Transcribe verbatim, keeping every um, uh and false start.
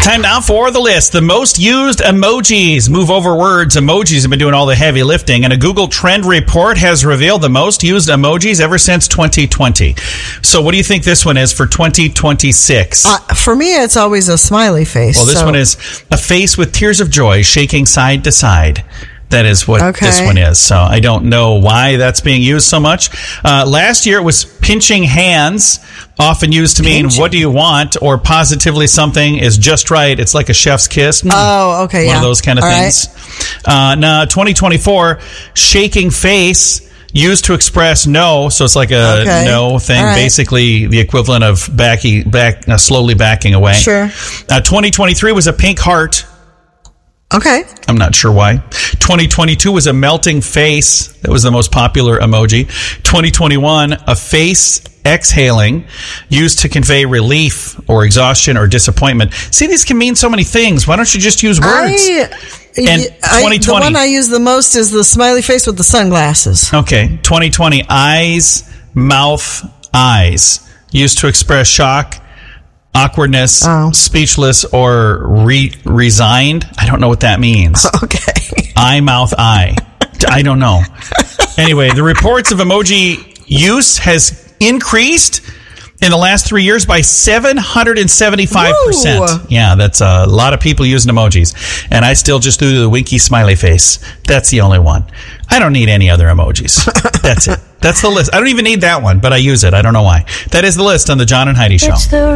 Time now for the list. The most used emojis. Move over words. Emojis have been doing all the heavy lifting, and a Google Trend report has revealed the most used emojis ever since twenty twenty. So what do you think this one is for twenty twenty-six? Uh, for me, it's always a smiley face. Well, this so. one is a face with tears of joy shaking side to side. That is what okay. this one is. So I don't know why that's being used so much. Uh, last year it was pinching hands, often used to mean, pinching. What do you want? Or positively something is just right. It's like a chef's kiss. Mm. Oh, okay, One yeah. of those kind of All things. Right. Uh, now, twenty twenty-four, shaking face, used to express no. So it's like a okay. no thing, right. basically the equivalent of backing, back, uh, slowly backing away. Sure. Uh, twenty twenty-three was a pink heart. Okay. I'm not sure why. twenty twenty-two was a melting face. That was the most popular emoji. twenty twenty-one, a face exhaling, used to convey relief or exhaustion or disappointment. See, these can mean so many things. Why don't you just use words? I, and I, twenty twenty. The one I use the most is the smiley face with the sunglasses. Okay. twenty twenty, eyes, mouth, eyes. Used to express shock, awkwardness, oh. speechless, or re- resigned. I don't know what that means. Okay. Eye, mouth, eye. I don't know. Anyway, the reports of emoji use has increased in the last three years by seven hundred seventy-five percent. Whoa. Yeah, that's a lot of people using emojis. And I still just do the winky smiley face. That's the only one. I don't need any other emojis. That's it. That's the list. I don't even need that one, but I use it. I don't know why. That is the list on the John and Heidi Show.